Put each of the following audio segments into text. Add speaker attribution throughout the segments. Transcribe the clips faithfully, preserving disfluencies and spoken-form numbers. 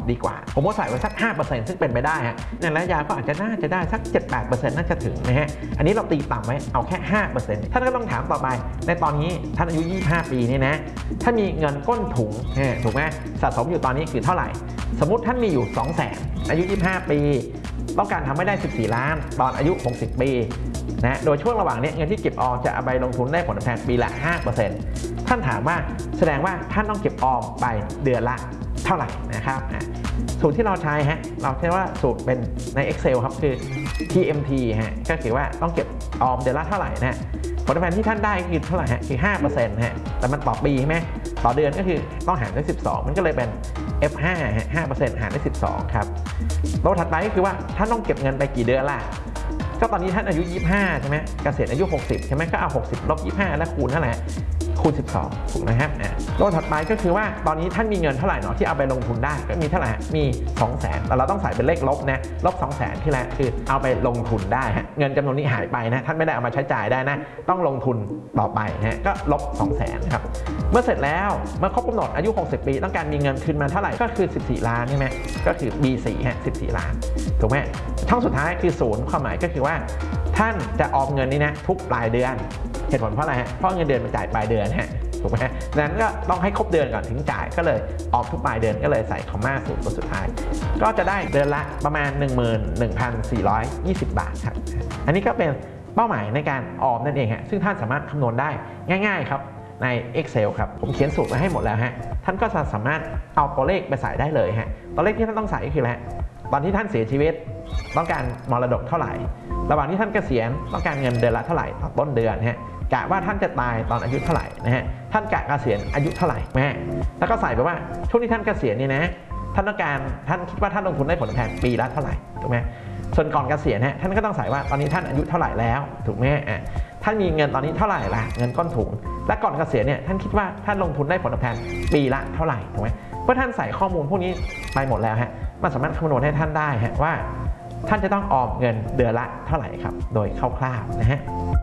Speaker 1: ดีกว่าผมว่าใส่ไว้สัก ห้าเปอร์เซ็นต์ ซึ่งเป็นไปได้ฮะในระยะยาวก็อาจจะน่าจะได้สัก เจ็ดถึงแปดเปอร์เซ็นต์ น่าจะถึงนะฮะอันนี้เราตีต่ำไว้เอาแค่ ห้าเปอร์เซ็นต์ ท่านก็ต้องถามต่อไปในตอนนี้ท่านอายุยี่สิบห้าปีนี่นะถ้ามีเงินก้นถุงถูกไหมสะสมอยู่ตอนนี้คือเท่าไหร่สมมติท่านมีอยู่ สองแสน อายุยี่สิบห้าปีต้องการทำให้ได้สิบสี่ล้านตอนอายุหกสิบปีนะโดยช่วงระหว่างนี้เงินที่เก็บออมจะเอาไปลงทุนได้ผลตอบแทนปีละ ห้าเปอร์เซ็นต์ ท่านถามว่าแสดงว่าท่านต้องเก็บออมไปเดือนละเท่าไหร่นะครับสูตรที่เราใช้ฮะเราใช้ว่าสูตรเป็นใน Excel ครับคือ ที เอ็ม ที ฮะก็คือว่าต้องเก็บออมเดือนละเท่าไหร่นะผลตอบแทนที่ท่านได้คือเท่าไหร่ฮะคือ ห้าเปอร์เซ็นต์ ฮะแต่มันต่อปีใช่ไหมต่อเดือนก็คือต้องหารด้วยสิบสองมันก็เลยเป็น เอฟ ห้า ฮะ ห้าเปอร์เซ็นต์ หารด้วยสิบสองครับตัวถัดไปก็คือว่าท่านต้องเก็บเงินไปกี่เดือนล่ะก็ตอนนี้ท่านอายุยี่สิบห้าใช่ไหมเกษียณอายุหกสิบใช่ไหมก็เอาหกสิบลบยี่สิบห้าแล้วคูณเท่าไหร่คูณสิบสองถูกนะครับตัวถัดไปก็คือว่าตอนนี้ท่านมีเงินเท่าไหร่เนาะที่เอาไปลงทุนได้ก็มีเท่าไหร่มี สองแสน แต่เราต้องใส่เป็นเลขลบนะลบ สองแสน ที่แรกคือเอาไปลงทุนได้ฮะเงินจำนวนนี้หายไปนะท่านไม่ได้เอามาใช้จ่ายได้นะต้องลงทุนต่อไปนะก็ลบ สองแสน ครับเมื่อเสร็จแล้วเมื่อครบกำหนดอายุหกสิบปีต้องการมีเงินคืนมาเท่าไหร่ก็คือสิบสี่ล้านใช่ไหมก็คือ บี สี่ ฮะสิบสี่ล้านถูกไหมช่องสุดท้ายคือศูนย์ความหมายก็คือว่าท่านจะออมเงินนี้นะทุกปลายเดือนเหตุผลเพราะอะไรฮะเพราะเงินเดือนมันจ่ายปลายเดือนฮะถูกไหมนั้นก็ต้องให้ครบเดือนก่อนถึงจ่ายก็เลยออมทุกปลายเดือนก็เลยใส่คอมมาศูนย์ตัวสุดท้ายก็จะได้เดือนละประมาณ หนึ่งหมื่นหนึ่งพันสี่ร้อยยี่สิบ บาทครับอันนี้ก็เป็นเป้าหมายในการออมนั่นเองฮะซึ่งท่านสามารถคำนวณได้ง่ายๆครับใน Excel ครับผมเขียนสูตรไว้ให้หมดแล้วฮะท่านก็สามารถเอาตัวเลขไปใส่ได้เลยฮะตัวเลขที่ท่านต้องใส่ก็คืออะไรตอนที่ท่านเสียชีวิตต้องการมรดกเท่าไหร่ระหว่างที่ท่านเกษียณต้องการเงินเดือนละเท่าไหร่ต่อต้นเดือนฮะกะว่าท่านจะตายตอนอายุเท่าไหร่นะฮะท่านกะเกษียณอายุเท่าไหร่แม่แล้วก็ใส่ไปว่าช่วงที่ท่านเกษียณนี่นะท่านต้องการท่านคิดว่าท่านลงทุนได้ผลตอบแทนปีละเท่าไหร่ถูกไหมส่วนก่อนเกษียณฮะท่านก็ต้องใส่ว่าตอนนี้ท่านอายุเท่าไหร่แล้วถูกไหมอ่ะท่านมีเงินตอนนี้เท่าไหร่ล่ะเงินก้อนถุงและก่อนเกษียณเนี่ยท่านคิดว่าท่านลงทุนได้ผลตอบแทนปีละเท่าไหร่ถูกไหมเมื่อท่านใส่ข้อมูลพวกนี้ไปหมดแล้วฮะมันสามารถคำนวณให้ท่านได้ฮะว่าท่านจะต้องออมเงินเดือนละเท่าไหร่ครับโดยคร่าวๆนะฮะ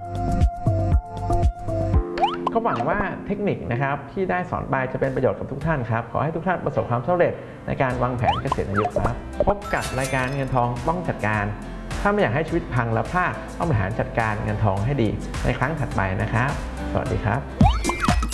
Speaker 1: ก็หวังว่าเทคนิคนะครับที่ได้สอนไปจะเป็นประโยชน์กับทุกท่านครับขอให้ทุกท่านประสบความสำเร็จในการวางแผนเกษียณอายุครับพบกับรายการเงินทองต้องจัดการถ้าไม่อยากให้ชีวิตพังและพลาดต้องบริหารจัดการเงินทองให้ดีในครั้งถัดไปนะครับสวัสดีครับ